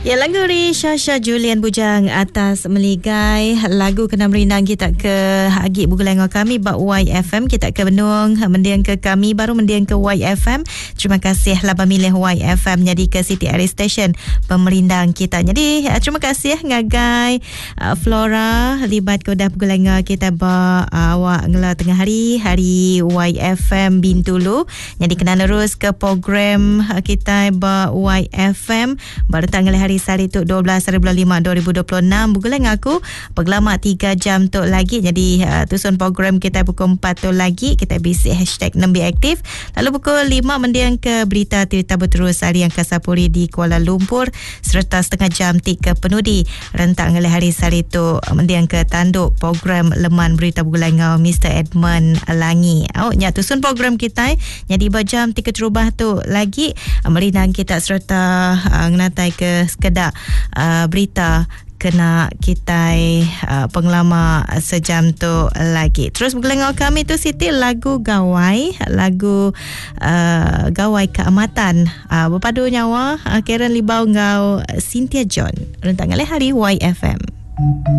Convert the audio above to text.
Ya, lagu dari Syasha Julian Bujang atas Meligai. Lagu kena merindang kita ke Agik Bugelengo kami bak YFM. Kita ke Benung mendiang ke kami baru mendiang ke YFM. Terima kasih lah memilih YFM jadi ke City Area Station pemerindang kita. Jadi terima kasih ngagai Flora libat kodah Bugelengo kita bak awak ngela tengah hari YFM Bintulu. Jadi kena terus ke program kita bak YFM baru tanggal hari Saritu 12 bulan 5 2026 bukan aku pergelama 3 jam tu lagi. Jadi tusun program kita pukul 4 tu lagi kita bisi hashtag Nembi Aktif. Lalu pukul 5 mendiang ke berita berterus harian Kasapuri di Kuala Lumpur serta setengah jam ke penudi rentang hari Saritu mendiang ke tanduk program Leman Berita Bugulangau Mr. Edmund Langi. Awaknya tusun program kita jadi berjam 3 terubah tu lagi merinang kita serta ngenatai ke sekedar berita kena kita penglama sejam tu lagi. Terus bergelengau kami tu Siti lagu Gawai Gawai Keamatan berpadu nyawa Karen Libau ngau Cynthia John rentang hari YFM.